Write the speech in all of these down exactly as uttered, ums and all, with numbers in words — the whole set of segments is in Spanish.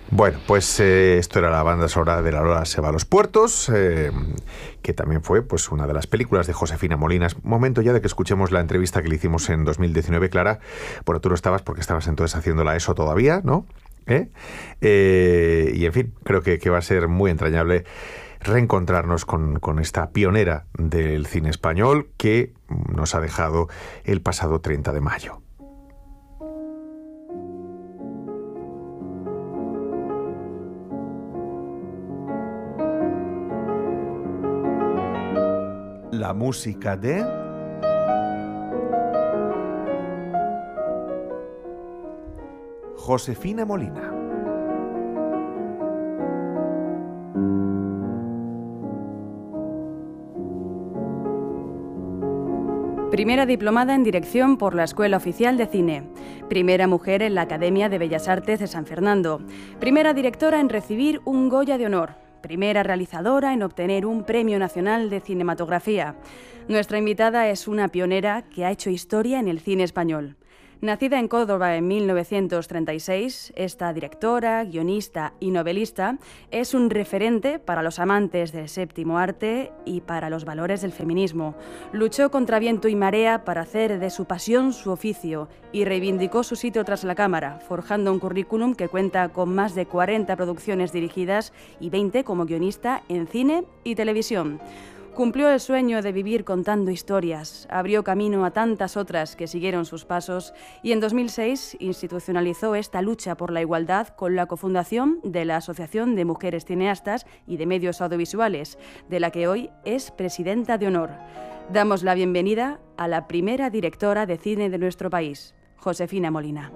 Bueno, pues eh, esto era la banda sonora de La Lola se va a los puertos, eh, que también fue pues una de las películas de Josefina Molinas. Momento ya de que escuchemos la entrevista que le hicimos en dos mil diecinueve, Clara. Bueno, tú no estabas porque estabas entonces haciendo la ESO todavía, ¿no? ¿Eh? Eh, y en fin, creo que, que va a ser muy entrañable reencontrarnos con, con esta pionera del cine español que nos ha dejado el pasado treinta de mayo. La música de Josefina Molina. Primera diplomada en dirección por la Escuela Oficial de Cine. Primera mujer en la Academia de Bellas Artes de San Fernando. Primera directora en recibir un Goya de honor. Primera realizadora en obtener un Premio Nacional de Cinematografía. Nuestra invitada es una pionera que ha hecho historia en el cine español. Nacida en Córdoba en mil novecientos treinta y seis, esta directora, guionista y novelista es un referente para los amantes del séptimo arte y para los valores del feminismo. Luchó contra viento y marea para hacer de su pasión su oficio y reivindicó su sitio tras la cámara, forjando un currículum que cuenta con más de cuarenta producciones dirigidas y veinte como guionista en cine y televisión. Cumplió el sueño de vivir contando historias, abrió camino a tantas otras que siguieron sus pasos y en dos mil seis institucionalizó esta lucha por la igualdad con la cofundación de la Asociación de Mujeres Cineastas y de Medios Audiovisuales, de la que hoy es presidenta de honor. Damos la bienvenida a la primera directora de cine de nuestro país, Josefina Molina.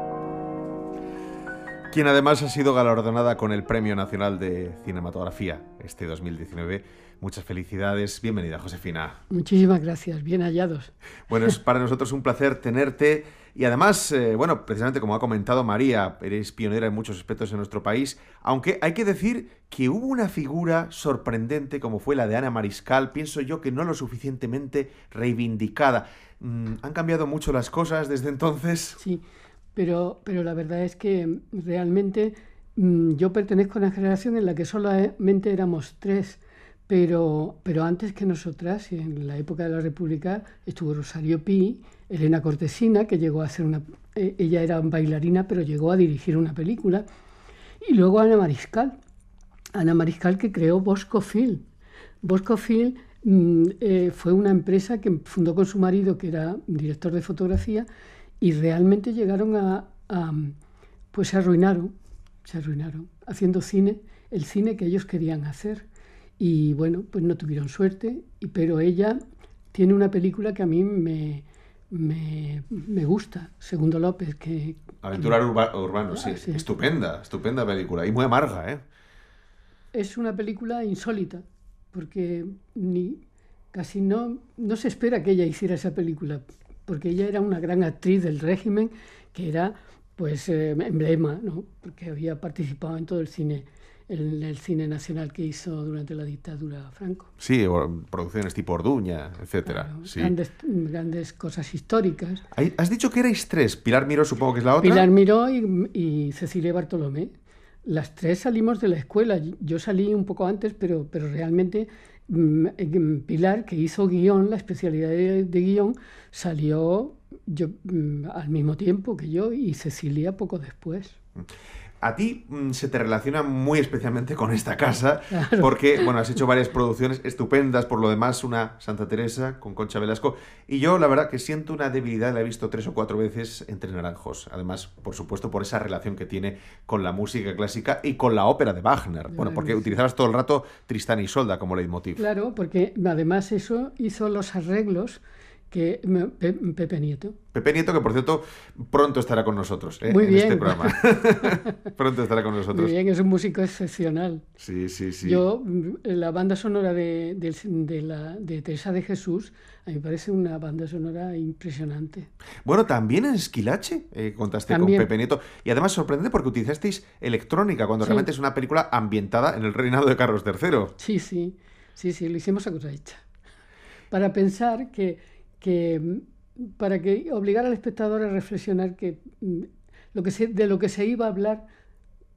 Quien además ha sido galardonada con el Premio Nacional de Cinematografía este dos mil diecinueve. Muchas felicidades. Bienvenida, Josefina. Muchísimas gracias. Bien hallados. Bueno, es para nosotros un placer tenerte. Y además, eh, bueno, precisamente como ha comentado María, eres pionera en muchos aspectos en nuestro país, aunque hay que decir que hubo una figura sorprendente como fue la de Ana Mariscal, pienso yo que no lo suficientemente reivindicada. Mm, ¿Han cambiado mucho las cosas desde entonces? Sí. Pero, pero la verdad es que realmente mmm, yo pertenezco a una generación en la que solamente éramos tres, pero, pero antes que nosotras, en la época de la República, estuvo Rosario Pi, Elena Cortesina, que llegó a hacer una... Eh, ella era bailarina, pero llegó a dirigir una película, y luego Ana Mariscal, Ana Mariscal que creó Bosco Film. Bosco Film mmm, eh, fue una empresa que fundó con su marido, que era director de fotografía, y realmente llegaron a, a, pues se arruinaron, se arruinaron, haciendo cine, el cine que ellos querían hacer. Y bueno, pues no tuvieron suerte, y, pero ella tiene una película que a mí me, me, me gusta, Segundo López. que Aventura que, urba, Urbano, sí. sí. Estupenda, estupenda película, y muy amarga, ¿eh? Es una película insólita, porque ni, casi no, no se espera que ella hiciera esa película, porque ella era una gran actriz del régimen, que era pues eh, emblema, ¿no? Porque había participado en todo el cine, en el cine nacional que hizo durante la dictadura Franco. Sí, producciones tipo Orduña, etcétera. Claro, sí. grandes, grandes cosas históricas. Has dicho que erais tres, Pilar Miró supongo que es la otra. Pilar Miró y, y Cecilia Bartolomé. Las tres salimos de la escuela. Yo salí un poco antes, pero, pero realmente... Pilar, que hizo guión, la especialidad de, de guión, salió yo, al mismo tiempo que yo, y Cecilia poco después. A ti se te relaciona muy especialmente con esta casa, claro. Porque bueno, has hecho varias producciones estupendas, por lo demás una Santa Teresa con Concha Velasco, y yo la verdad que siento una debilidad, la he visto tres o cuatro veces entre Naranjos, además por supuesto por esa relación que tiene con la música clásica y con la ópera de Wagner, claro, bueno, porque sí. Utilizabas todo el rato Tristán y Isolda como leitmotiv. Claro, porque además eso hizo los arreglos que Pepe Nieto. Pepe Nieto, que por cierto pronto estará con nosotros, ¿eh? Muy en bien. este programa. Pronto estará con nosotros. Muy bien, es un músico excepcional. Sí, sí, sí. Yo, la banda sonora de, de, de, la, de Teresa de Jesús, a mí me parece una banda sonora impresionante. Bueno, también en Esquilache eh, contaste también. con Pepe Nieto. Y además sorprendente porque utilizasteis electrónica, cuando sí. realmente es una película ambientada en el reinado de Carlos tercero. Sí, sí, sí, sí, lo hicimos a cosa hecha. Para pensar que... que para que obligar al espectador a reflexionar que lo que se, de lo que se iba a hablar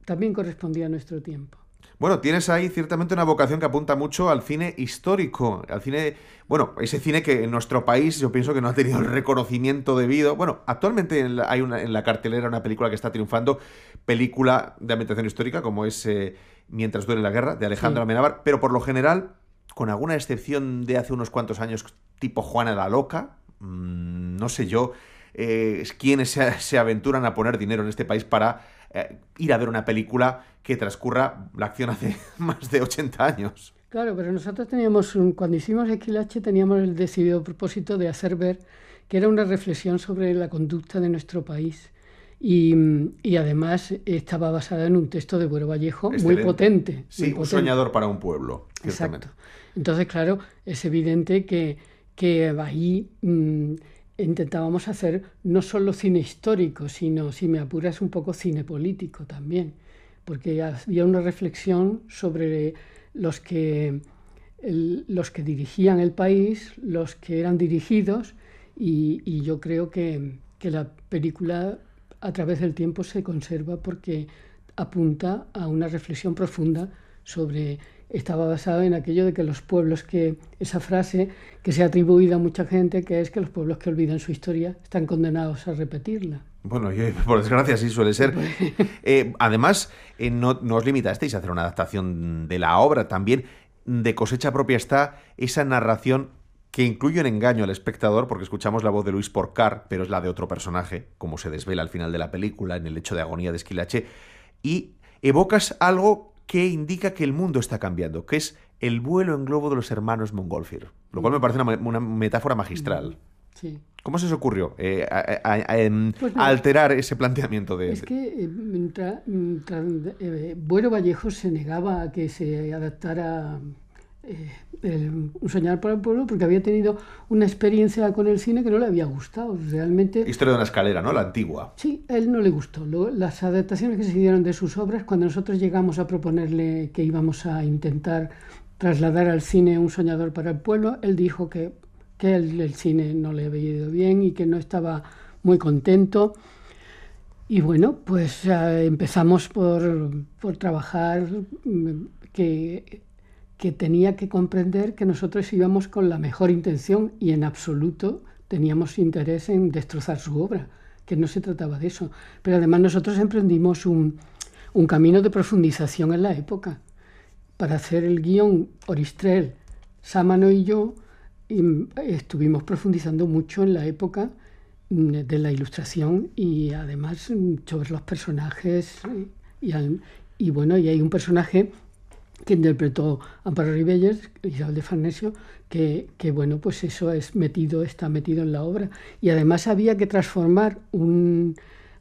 también correspondía a nuestro tiempo. Bueno, tienes ahí ciertamente una vocación que apunta mucho al cine histórico, al cine, bueno, ese cine que en nuestro país yo pienso que no ha tenido el reconocimiento debido. Bueno, actualmente en la, hay una, en la cartelera una película que está triunfando, película de ambientación histórica, como es eh, Mientras duele la guerra, de Alejandro Sí. Amenábar, pero por lo general, con alguna excepción de hace unos cuantos años, tipo Juana la Loca, mmm, no sé yo, eh, quiénes se, se aventuran a poner dinero en este país para eh, ir a ver una película que transcurra la acción hace más de ochenta años. Claro, pero nosotros teníamos, un, cuando hicimos Esquilache, teníamos el decidido propósito de hacer ver que era una reflexión sobre la conducta de nuestro país. Y, y además estaba basada en un texto de Buero Vallejo muy Excelente. potente. Sí, muy un potente. soñador para un pueblo, ciertamente. Exacto. Entonces, claro, es evidente que, que ahí mmm, intentábamos hacer no solo cine histórico, sino, si me apuras, un poco cine político también, porque había una reflexión sobre los que, el, los que dirigían el país, los que eran dirigidos, y, y yo creo que, que la película a través del tiempo se conserva porque apunta a una reflexión profunda sobre... Estaba basado en aquello de que los pueblos que... Esa frase que se ha atribuido a mucha gente, que es que los pueblos que olvidan su historia están condenados a repetirla. Bueno, y por desgracia sí suele ser. Eh, además, eh, no, no os limitasteis a hacer una adaptación de la obra. También de cosecha propia está esa narración que incluye un engaño al espectador, porque escuchamos la voz de Luis Porcar, pero es la de otro personaje, como se desvela al final de la película, en el hecho de agonía de Esquilache, y evocas algo que indica que el mundo está cambiando, que es el vuelo en globo de los hermanos Montgolfier, lo cual me parece una, una metáfora magistral. Sí. ¿Cómo se os ocurrió eh, a, a, a, a, Pues a alterar ese planteamiento de...? Es que eh, tra, tra, eh, Buero Vallejo se negaba a que se adaptara eh, el, Un soñar para el pueblo, porque había tenido una experiencia con el cine que no le había gustado. Realmente... Historia de una escalera, ¿no? La antigua. Sí, a él no le gustó. Lo, las adaptaciones que se hicieron de sus obras, cuando nosotros llegamos a proponerle que íbamos a intentar trasladar al cine Un soñador para el pueblo, él dijo que, que el, el cine no le había ido bien y que no estaba muy contento. Y bueno, pues eh, empezamos por, por trabajar que... que tenía que comprender que nosotros íbamos con la mejor intención y en absoluto teníamos interés en destrozar su obra, que no se trataba de eso. Pero además nosotros emprendimos un, un camino de profundización en la época. Para hacer el guión, Oristrel, Sámano y yo y estuvimos profundizando mucho en la época de la Ilustración y además sobre los personajes. Y, y, y bueno, y hay un personaje que interpretó Amparo Ribelles, Isabel de Farnesio, que, que bueno, pues eso es metido, está metido en la obra. Y además había que transformar un,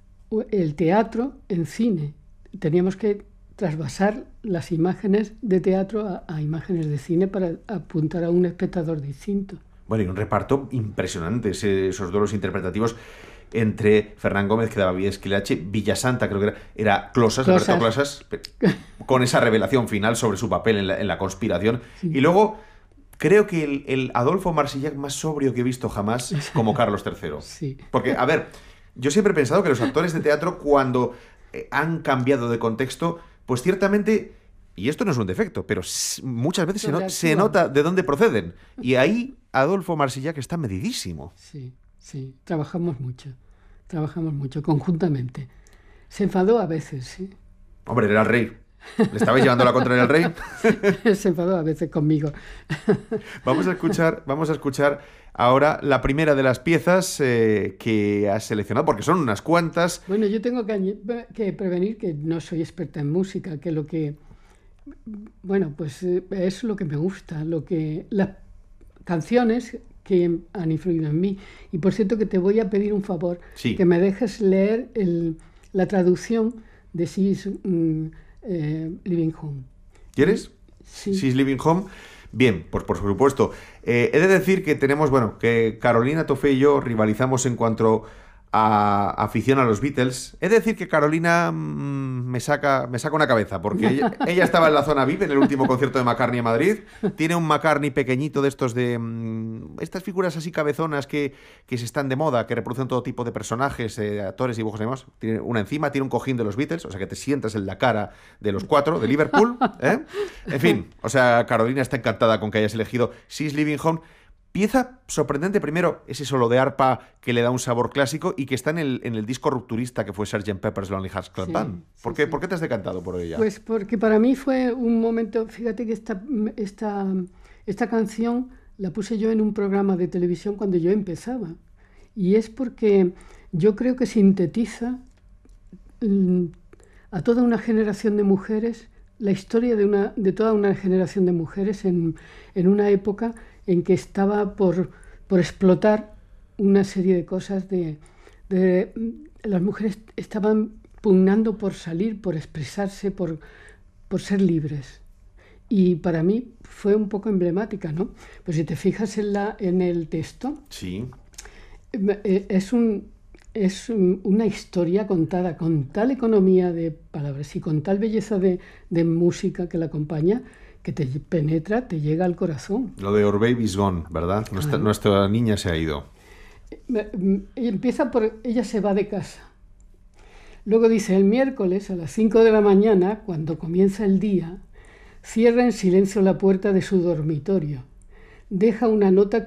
el teatro en cine. Teníamos que trasvasar las imágenes de teatro a, a imágenes de cine para apuntar a un espectador distinto. Bueno, y un reparto impresionante, esos duelos interpretativos entre Fernán Gómez, que daba vida a Esquilache, Villasanta, creo que era, era Closas, Closas. Alberto Closas, con esa revelación final sobre su papel en la, en la conspiración. Sí. Y luego, creo que el, el Adolfo Marsillac más sobrio que he visto jamás, como Carlos tercero. Sí. Porque, a ver, yo siempre he pensado que los actores de teatro, cuando eh, han cambiado de contexto, pues ciertamente, y esto no es un defecto, pero muchas veces se, no, se nota de dónde proceden. Y ahí Adolfo Marsillac está medidísimo. Sí, sí, trabajamos mucho, trabajamos mucho, conjuntamente. Se enfadó a veces, sí. Hombre, era el rey. ¿Le estabais llevando la contraria al rey? Se enfadó a veces conmigo. Vamos a escuchar, vamos a escuchar ahora la primera de las piezas eh, que has seleccionado, porque son unas cuantas. Bueno, yo tengo que, que prevenir que no soy experta en música, que lo que... Bueno, pues es lo que me gusta, lo que las canciones que han influido en mí. Y por cierto que te voy a pedir un favor, sí. que me dejes leer el, la traducción de She's um, eh, Living Home. ¿Quieres? Sí. She's Living Home. Bien, pues por supuesto. Eh, he de decir que tenemos, bueno, que Carolina Tofé y yo rivalizamos en cuanto a afición a los Beatles. He de decir que Carolina mmm, me saca me saca una cabeza, porque ella, ella estaba en la zona V I P en el último concierto de McCartney en Madrid. Tiene un McCartney pequeñito de estos de... Mmm, estas figuras así cabezonas que, que se están de moda, que reproducen todo tipo de personajes, eh, actores, dibujos y demás. Tiene una encima, tiene un cojín de los Beatles, o sea que te sientas en la cara de los cuatro, de Liverpool. ¿eh? En fin, o sea, Carolina está encantada con que hayas elegido She's Leaving Home. Pieza sorprendente, primero, ese solo de arpa que le da un sabor clásico y que está en el, en el disco rupturista que fue sergeant Pepper's Lonely Hearts Club Band. Sí, ¿Por, sí, qué, sí. ¿Por qué te has decantado por ella? Pues porque para mí fue un momento, fíjate que esta, esta, esta canción la puse yo en un programa de televisión cuando yo empezaba. Y es porque yo creo que sintetiza mm, a toda una generación de mujeres, la historia de, una, de toda una generación de mujeres en, en una época en que estaba por, por explotar una serie de cosas de, de... Las mujeres estaban pugnando por salir, por expresarse, por, por ser libres. Y para mí fue un poco emblemática, ¿no? Pues si te fijas en, la, en el texto, sí. es, un, es una historia contada con tal economía de palabras y con tal belleza de, de música que la acompaña, que te penetra, te llega al corazón. Lo de Our Baby's Gone, ¿verdad? Nuestra, nuestra niña se ha ido. Empieza por, ella se va de casa. Luego dice, el miércoles a las cinco de la mañana, cuando comienza el día, cierra en silencio la puerta de su dormitorio. Deja una nota